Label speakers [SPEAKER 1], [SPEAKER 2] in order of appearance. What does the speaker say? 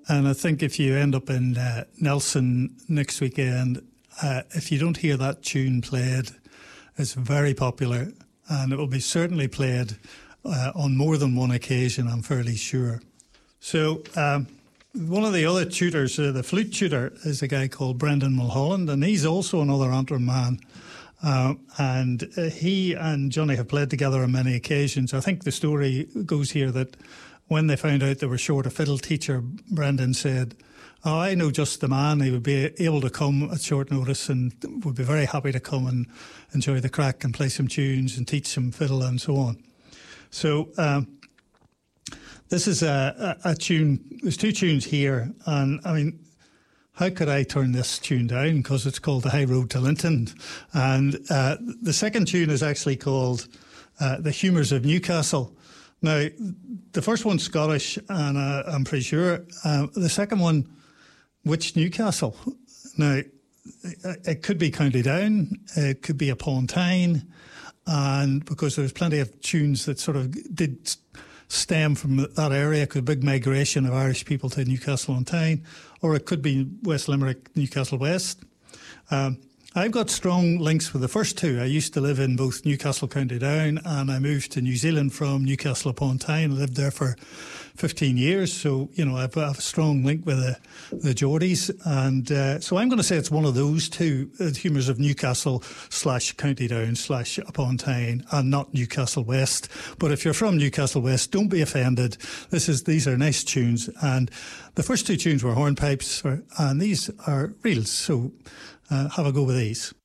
[SPEAKER 1] And I think if you end up in Nelson next weekend, if you don't hear that tune played, it's very popular, and it will be certainly played on more than one occasion, I'm fairly sure. So one of the other tutors, the flute tutor, is a guy called Brendan Mulholland, and he's also another Antrim man. And he and Johnny have played together on many occasions. I think the story goes here that when they found out they were short a fiddle teacher, Brendan said, "Oh, I know just the man. He would be able to come at short notice and would be very happy to come and enjoy the crack and play some tunes and teach some fiddle and so on." So this is a tune. There's two tunes here, and I mean, how could I turn this tune down? Because it's called The High Road to Linton. And the second tune is actually called The Humours of Newcastle. Now, the first one's Scottish, and I'm pretty sure. The second one, which Newcastle? Now, it could be County Down, it could be Upon Tyne, and because there's plenty of tunes that sort of did stem from that area, it could be a big migration of Irish people to Newcastle on Tyne, or it could be West Limerick, Newcastle West. I've got strong links with the first two. I used to live in both Newcastle, County Down, and I moved to New Zealand from Newcastle upon Tyne. I lived there for 15 years, so, you know, I have a strong link with the Geordies. And so I'm going to say it's one of those two, the Humours of Newcastle / County Down / upon Tyne, and not Newcastle West. But if you're from Newcastle West, don't be offended. These are nice tunes. And the first two tunes were hornpipes, and these are reels, so have a go with these.